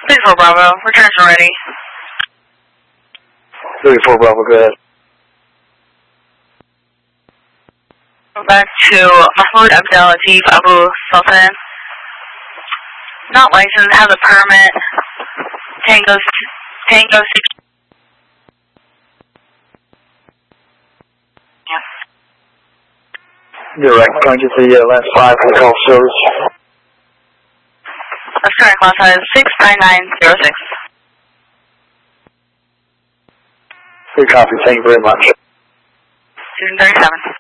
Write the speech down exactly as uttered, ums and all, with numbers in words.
three four Bravo, returns are ready. three four Bravo, go ahead. Back to Mahmoud Abdelatif Abu Sultan. Not licensed, has a permit. Tango, Tango six. Yeah. Direct, can I get the uh, last five for the call service? That's current class size six nine nine zero six. Good copy, thank you very much. Season thirty-seven.